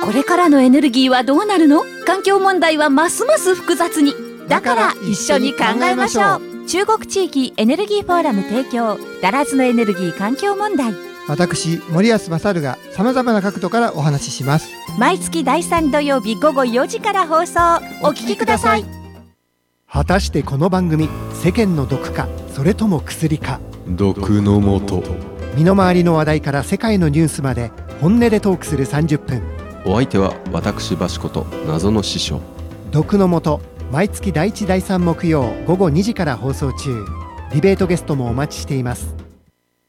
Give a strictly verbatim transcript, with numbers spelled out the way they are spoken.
これからのエネルギーはどうなるの？環境問題はますます複雑に。だから一緒に考えましょう。中国地域エネルギーフォーラム提供、ダラズのエネルギー環境問題。 私森安勝がさまざまな角度からお話しします。 毎月だいさん土曜日午後よじから放送。お聞きください。 果たしてこの番組、世間の毒かそれとも薬か。 毒のもと。 身の回りの話題から世界のニュースまで本音でトークするさんじゅっぷん。 お相手は私バシこと謎の師匠。 毒のもと、毎月だいいちだいさん木曜午後にじから放送中。ディベートゲストもお待ちしています。